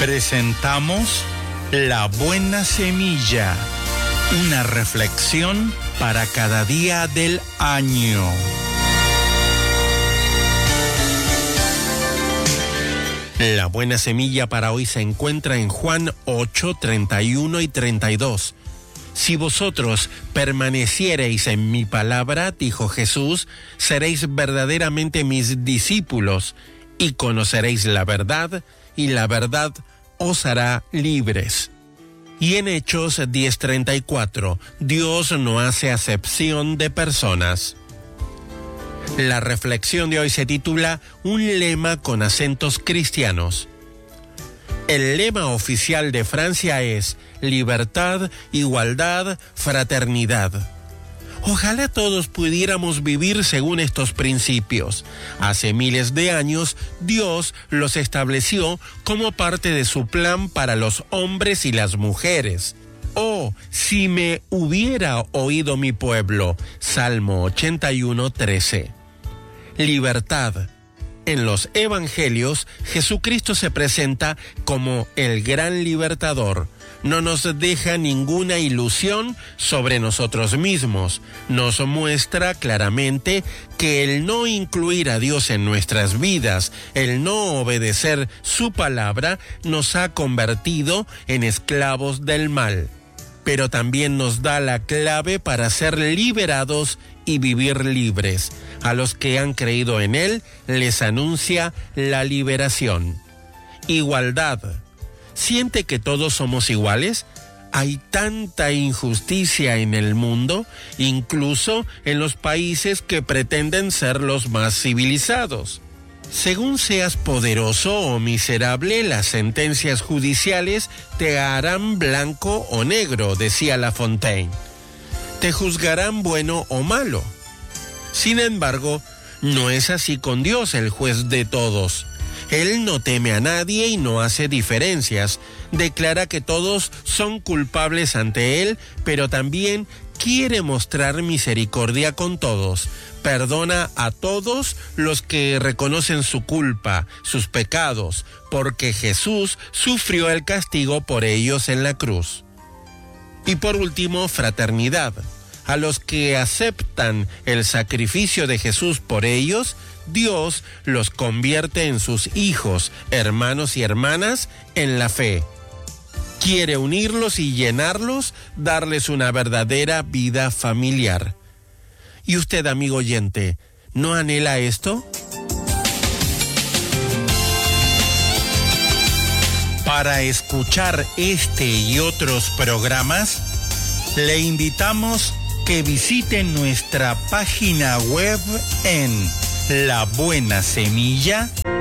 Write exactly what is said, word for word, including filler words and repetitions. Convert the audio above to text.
Presentamos La Buena Semilla, una reflexión para cada día del año. La buena semilla para hoy se encuentra en Juan ocho, treinta y uno y treinta y dos. Si vosotros permaneciereis en mi palabra, dijo Jesús, seréis verdaderamente mis discípulos y conoceréis la verdad, y la verdad os hará libres. Y en Hechos diez, treinta y cuatro, Dios no hace acepción de personas. La reflexión de hoy se titula Un lema con acentos cristianos. El lema oficial de Francia es libertad, igualdad, fraternidad. Ojalá todos pudiéramos vivir según estos principios. Hace miles de años, Dios los estableció como parte de su plan para los hombres y las mujeres. Oh, si me hubiera oído mi pueblo. Salmo ochenta y uno, trece. Libertad. En los evangelios, Jesucristo se presenta como el gran libertador. No nos deja ninguna ilusión sobre nosotros mismos. Nos muestra claramente que el no incluir a Dios en nuestras vidas, el no obedecer su palabra, nos ha convertido en esclavos del mal. Pero también nos da la clave para ser liberados y vivir libres. A los que han creído en Él, les anuncia la liberación. Igualdad. ¿Siente que todos somos iguales? Hay tanta injusticia en el mundo, incluso en los países que pretenden ser los más civilizados. Según seas poderoso o miserable, las sentencias judiciales te harán blanco o negro, decía La Fontaine. Te juzgarán bueno o malo. Sin embargo, no es así con Dios, el juez de todos. Él no teme a nadie y no hace diferencias. Declara que todos son culpables ante Él, pero también quiere mostrar misericordia con todos. Perdona a todos los que reconocen su culpa, sus pecados, porque Jesús sufrió el castigo por ellos en la cruz. Y por último, fraternidad. A los que aceptan el sacrificio de Jesús por ellos, Dios los convierte en sus hijos, hermanos y hermanas en la fe. Quiere unirlos y llenarlos, darles una verdadera vida familiar. ¿Y usted, amigo oyente, no anhela esto? Para escuchar este y otros programas, le invitamos que visite nuestra página web en La Buena Semilla